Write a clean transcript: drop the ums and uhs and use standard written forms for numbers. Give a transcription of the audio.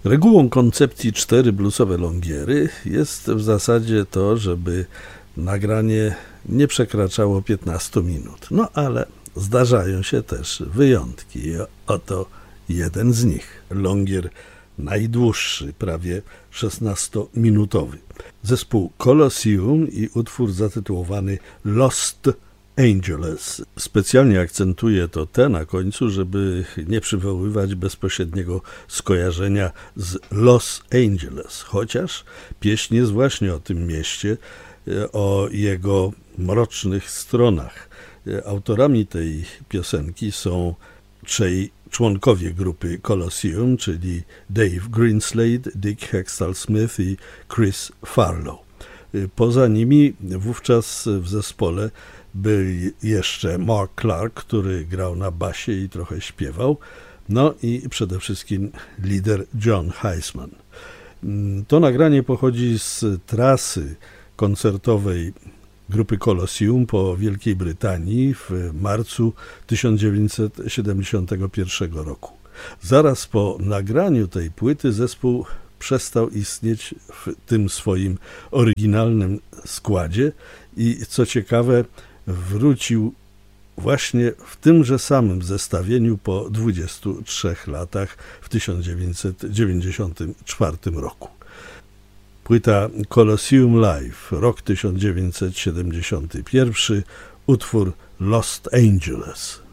Regułą koncepcji 4 bluesowe longiery jest w zasadzie to, żeby nagranie nie przekraczało 15 minut. No ale zdarzają się też wyjątki. Oto jeden z nich. Longier najdłuższy, prawie 16-minutowy. Zespół Colosseum i utwór zatytułowany Los Angeles. Specjalnie akcentuję to T na końcu, żeby nie przywoływać bezpośredniego skojarzenia z Los Angeles, chociaż pieśń jest właśnie o tym mieście, o jego mrocznych stronach. Autorami tej piosenki są trzej członkowie grupy Colosseum, czyli Dave Greenslade, Dick Hextall-Smith i Chris Farlow. Poza nimi wówczas w zespole był jeszcze Mark Clark, który grał na basie i trochę śpiewał, no i przede wszystkim lider John Heisman. To nagranie pochodzi z trasy koncertowej grupy Colosseum po Wielkiej Brytanii w marcu 1971 roku. Zaraz po nagraniu tej płyty zespół przestał istnieć w tym swoim oryginalnym składzie i co ciekawe wrócił właśnie w tymże samym zestawieniu po 23 latach w 1994 roku. Płyta Colosseum Live, rok 1971, utwór Los Angeles.